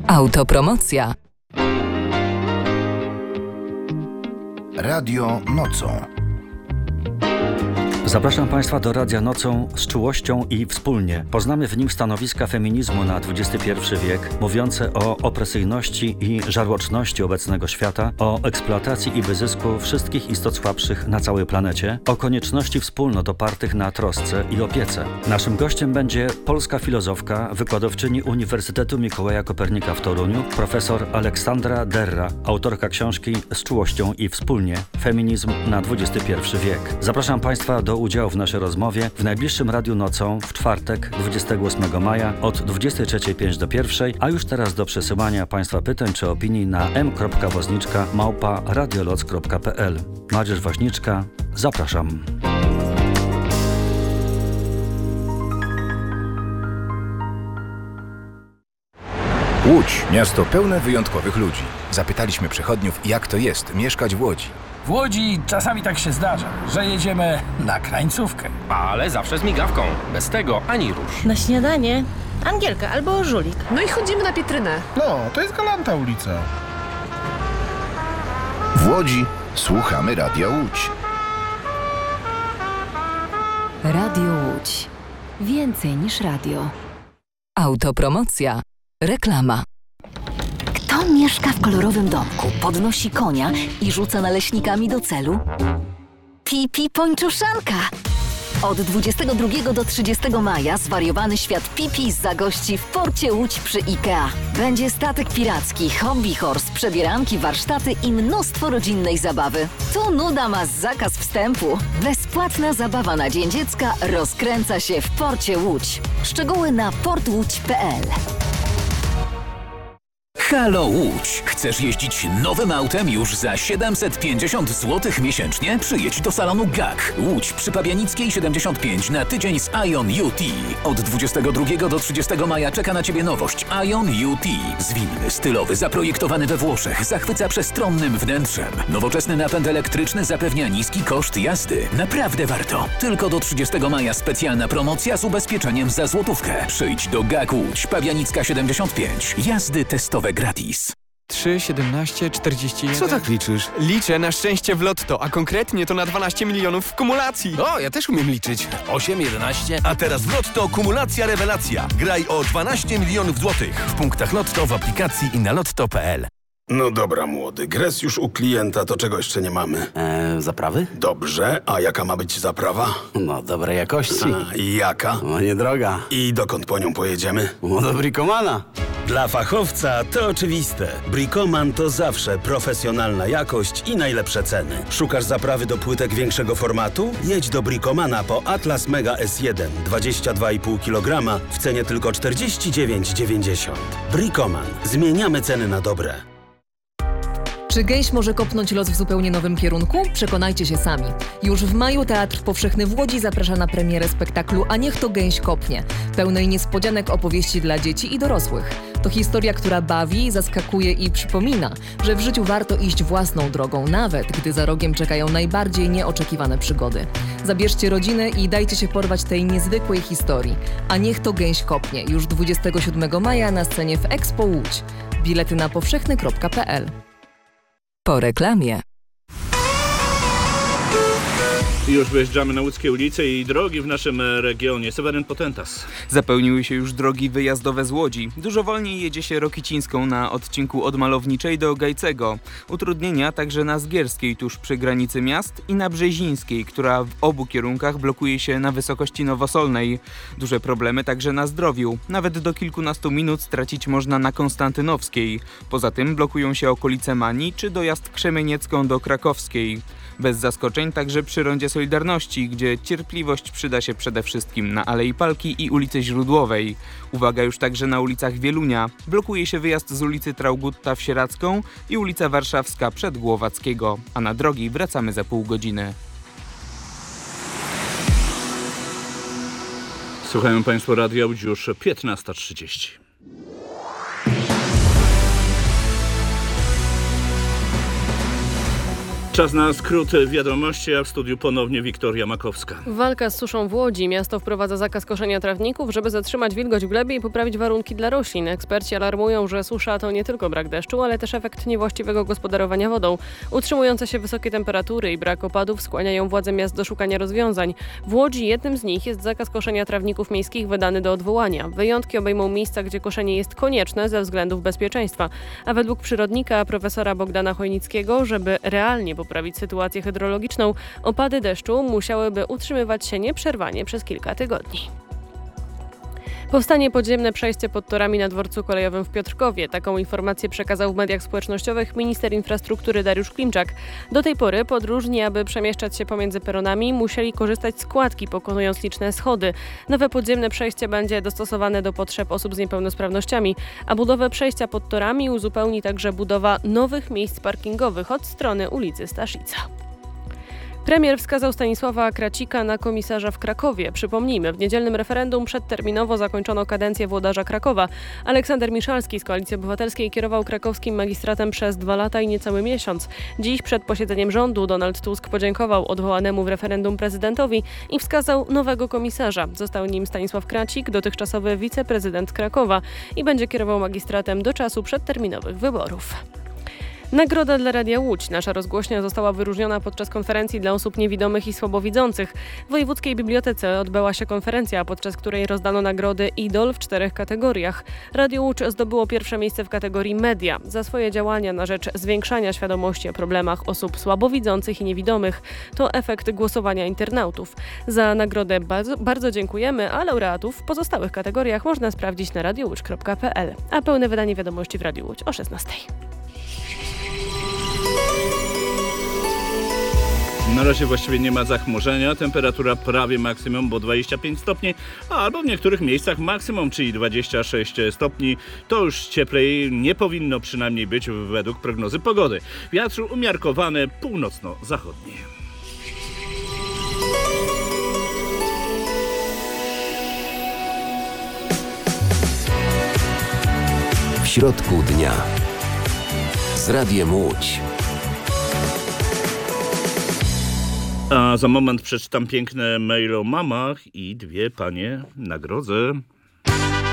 Autopromocja. Radio Nocą. Zapraszam Państwa do Radia Nocą z czułością i wspólnie. Poznamy w nim stanowiska feminizmu na XXI wiek, mówiące o opresyjności i żarłoczności obecnego świata, o eksploatacji i wyzysku wszystkich istot słabszych na całej planecie, o konieczności wspólnot opartych na trosce i opiece. Naszym gościem będzie polska filozofka, wykładowczyni Uniwersytetu Mikołaja Kopernika w Toruniu, profesor Aleksandra Derra, autorka książki Z czułością i wspólnie. Feminizm na XXI wiek. Zapraszam Państwa do udziału w naszej rozmowie w najbliższym Radiu Nocą w czwartek 28 maja od 23:05 do 1, a już teraz do przesyłania Państwa pytań czy opinii na m.woźniczka@radioloc.pl. Madzierz Woźniczka, zapraszam. Łódź. Miasto pełne wyjątkowych ludzi. Zapytaliśmy przechodniów, jak to jest mieszkać w Łodzi. W Łodzi czasami tak się zdarza, że jedziemy na krańcówkę. Ale zawsze z migawką. Bez tego ani rusz. Na śniadanie Angielka albo żulik. No i chodzimy na Pietrynę. No, to jest Galanta ulica. W Łodzi słuchamy Radia Łódź. Radio Łódź. Więcej niż radio. Autopromocja. Reklama. Kto mieszka w kolorowym domku, podnosi konia i rzuca naleśnikami do celu? Pipi Pończuszanka! Od 22 do 30 maja zwariowany świat Pipi zagości w porcie Łódź przy IKEA. Będzie statek piracki, hobby horse, przebieranki, warsztaty i mnóstwo rodzinnej zabawy. Tu nuda ma zakaz wstępu. Bezpłatna zabawa na Dzień Dziecka rozkręca się w porcie Łódź. Szczegóły na portłódź.pl. Halo Łódź! Chcesz jeździć nowym autem już za 750 zł miesięcznie? Przyjedź do salonu GAK. Łódź przy Pabianickiej 75 na tydzień z Ion UT. Od 22 do 30 maja czeka na Ciebie nowość Ion UT. Zwinny, stylowy, zaprojektowany we Włoszech, zachwyca przestronnym wnętrzem. Nowoczesny napęd elektryczny zapewnia niski koszt jazdy. Naprawdę warto. Tylko do 30 maja specjalna promocja z ubezpieczeniem za złotówkę. Przyjdź do GAK Łódź, Pabianicka 75. Jazdy testowe gratis. 3, 17, 41... Co tak liczysz? Liczę na szczęście w lotto, a konkretnie to na 12 milionów w kumulacji. O, ja też umiem liczyć. 8, 11... A teraz w lotto kumulacja rewelacja. Graj o 12 milionów złotych. W punktach lotto, w aplikacji i na lotto.pl. No dobra, młody. Gres już u klienta, to czego jeszcze nie mamy? Zaprawy? Dobrze, a jaka ma być zaprawa? No, dobrej jakości. A, i jaka? No, niedroga. I dokąd po nią pojedziemy? No, do Bricomana. Dla fachowca to oczywiste. Bricoman to zawsze profesjonalna jakość i najlepsze ceny. Szukasz zaprawy do płytek większego formatu? Jedź do Bricomana po Atlas Mega S1 22,5 kg w cenie tylko 49,90. Bricoman. Zmieniamy ceny na dobre. Czy gęś może kopnąć los w zupełnie nowym kierunku? Przekonajcie się sami. Już w maju Teatr Powszechny w Łodzi zaprasza na premierę spektaklu A niech to gęś kopnie, pełnej niespodzianek opowieści dla dzieci i dorosłych. To historia, która bawi, zaskakuje i przypomina, że w życiu warto iść własną drogą, nawet gdy za rogiem czekają najbardziej nieoczekiwane przygody. Zabierzcie rodzinę i dajcie się porwać tej niezwykłej historii. A niech to gęś kopnie, już 27 maja na scenie w Expo Łódź. Bilety na powszechny.pl. Po reklamie. Już wyjeżdżamy na łódzkie ulice i drogi w naszym regionie. Seweryn Potentas. Zapełniły się już drogi wyjazdowe z Łodzi. Dużo wolniej jedzie się Rokicińską na odcinku od Malowniczej do Gajcego. Utrudnienia także na Zgierskiej tuż przy granicy miast i na Brzezińskiej, która w obu kierunkach blokuje się na wysokości Nowosolnej. Duże problemy także na Zdrowiu. Nawet do kilkunastu minut stracić można na Konstantynowskiej. Poza tym blokują się okolice Mani czy dojazd Krzemieniecką do Krakowskiej. Bez zaskoczeń także przy Rondzie Solidarności, gdzie cierpliwość przyda się przede wszystkim na Alei Palki i ulicy Źródłowej. Uwaga już także na ulicach Wielunia. Blokuje się wyjazd z ulicy Traugutta w Sieradzką i ulica Warszawska przed Głowackiego, a na drogi wracamy za pół godziny. Słuchają Państwo Radia Łódź, już 15:30. Czas na skrót wiadomości, a w studiu ponownie Wiktoria Makowska. Walka z suszą w Łodzi. Miasto wprowadza zakaz koszenia trawników, żeby zatrzymać wilgoć w glebie i poprawić warunki dla roślin. Eksperci alarmują, że susza to nie tylko brak deszczu, ale też efekt niewłaściwego gospodarowania wodą. Utrzymujące się wysokie temperatury i brak opadów skłaniają władze miast do szukania rozwiązań. W Łodzi jednym z nich jest zakaz koszenia trawników miejskich wydany do odwołania. Wyjątki obejmą miejsca, gdzie koszenie jest konieczne ze względów bezpieczeństwa. A według przyrodnika profesora Bogdana Chojnickiego, żeby realnie poprawić sytuację hydrologiczną, opady deszczu musiałyby utrzymywać się nieprzerwanie przez kilka tygodni. Powstanie podziemne przejście pod torami na dworcu kolejowym w Piotrkowie. Taką informację przekazał w mediach społecznościowych minister infrastruktury Dariusz Klimczak. Do tej pory podróżni, aby przemieszczać się pomiędzy peronami, musieli korzystać z kładki, pokonując liczne schody. Nowe podziemne przejście będzie dostosowane do potrzeb osób z niepełnosprawnościami, a budowę przejścia pod torami uzupełni także budowa nowych miejsc parkingowych od strony ulicy Staszica. Premier wskazał Stanisława Kracika na komisarza w Krakowie. Przypomnijmy, w niedzielnym referendum przedterminowo zakończono kadencję włodarza Krakowa. Aleksander Miszalski z Koalicji Obywatelskiej kierował krakowskim magistratem przez 2 lata i niecały miesiąc. Dziś przed posiedzeniem rządu Donald Tusk podziękował odwołanemu w referendum prezydentowi i wskazał nowego komisarza. Został nim Stanisław Kracik, dotychczasowy wiceprezydent Krakowa, i będzie kierował magistratem do czasu przedterminowych wyborów. Nagroda dla Radia Łódź. Nasza rozgłośnia została wyróżniona podczas konferencji dla osób niewidomych i słabowidzących. W Wojewódzkiej Bibliotece odbyła się konferencja, podczas której rozdano nagrody Idol w 4 kategoriach. Radio Łódź zdobyło pierwsze miejsce w kategorii Media za swoje działania na rzecz zwiększania świadomości o problemach osób słabowidzących i niewidomych. To efekt głosowania internautów. Za nagrodę bardzo dziękujemy, a laureatów w pozostałych kategoriach można sprawdzić na radiowódź.pl. A pełne wydanie wiadomości w Radiu Łódź o 16:00. Na razie właściwie nie ma zachmurzenia, temperatura prawie maksimum, bo 25 stopni, albo w niektórych miejscach maksimum, czyli 26 stopni. To już cieplej nie powinno przynajmniej być według prognozy pogody. Wiatr umiarkowany północno-zachodni. W środku dnia z Radiem Łódź. A za moment przeczytam piękne maile o mamach i 2 panie nagrodzę.